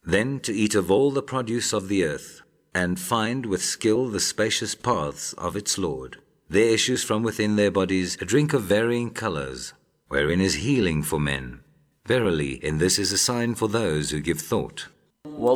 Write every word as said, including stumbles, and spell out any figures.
Then to eat of all the produce of the earth, and find with skill the spacious paths of its Lord. There issues from within their bodies a drink of varying colors, wherein is healing for men. Verily, in this is a sign for those who give thought.